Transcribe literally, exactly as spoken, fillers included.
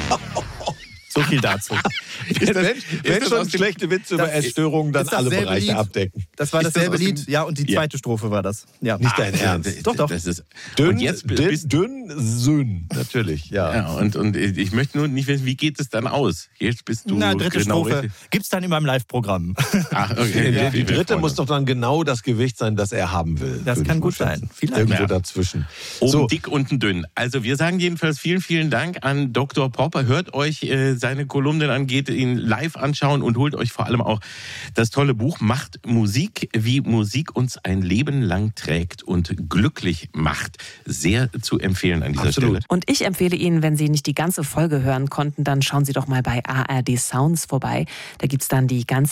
So viel dazu. Ist das, wenn wenn das schon aus dem- schlechte Witze über Essstörungen, dann ist das alle selbe Bereiche Lied? abdecken. Das war Ist das dasselbe aus dem- Lied, ja, und die Ja. zweite Strophe war das. Ja. Nicht dein Ah, Ernst. Doch, doch. Das ist, Dünn, und jetzt dünn, bist, dünn, Sünn. Natürlich, ja. ja, und, und ich möchte nur nicht wissen, wie geht es dann aus? Jetzt bist du Na, dritte genau Strophe richtig. gibt's dann in meinem Live-Programm. Ach, okay. Die, ja, die wir dritte freuen muss uns. doch dann genau das Gewicht sein, das er haben will. Das würde kann ich gut mal sein. schätzen. Vielleicht. Irgendwo Ja. dazwischen. Oben So, dick, unten dünn. Also wir sagen jedenfalls vielen, vielen Dank an Doktor Popper. Hört euch äh, seine Kolumnen an, geht ihn live anschauen und holt euch vor allem auch das tolle Buch Macht Musik, wie Musik uns ein Leben lang trägt und glücklich macht. Sehr zu empfehlen an dieser Absolut. Stelle. Und ich empfehle Ihnen, wenn Sie nicht die ganze Folge hören konnten, dann schauen Sie doch mal bei A R D Sounds vorbei. Da gibt's dann die ganze